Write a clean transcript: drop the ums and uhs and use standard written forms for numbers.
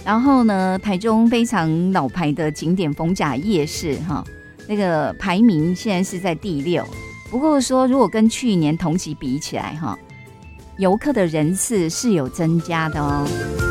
然后呢，台中非常老牌的景点逢甲夜市哈，那个排名现在是在第6。不过说，如果跟去年同期比起来哈，游客的人次是有增加的哦。